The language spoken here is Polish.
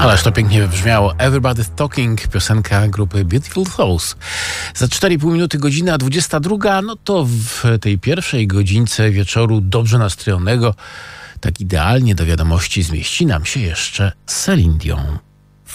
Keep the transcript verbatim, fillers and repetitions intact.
Ależ to pięknie brzmiało. Everybody's Talking, piosenka grupy Beautiful Souls. Za cztery i pół minuty godzina dwudziesta druga, no to w tej pierwszej godzince wieczoru dobrze nastrojonego, tak idealnie do wiadomości zmieści nam się jeszcze Celine Dion.